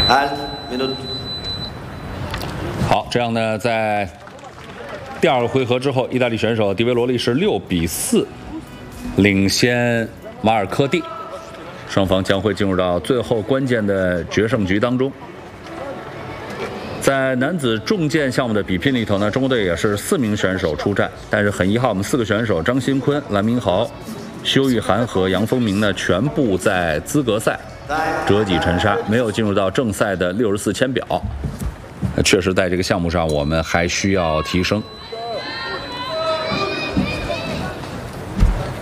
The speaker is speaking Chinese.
好，这样呢，在第2个回合之后，意大利选手迪维罗利是6比4领先瓦尔科蒂，双方将会进入到最后关键的决胜局当中。在男子重剑项目的比拼里头呢，中国队也是4名选手出战，但是很遗憾，我们4个选手张新坤、蓝明豪、修玉涵和杨峰明呢，全部在资格赛折戟沉沙，没有进入到正赛的64签表。确实，在这个项目上，我们还需要提升。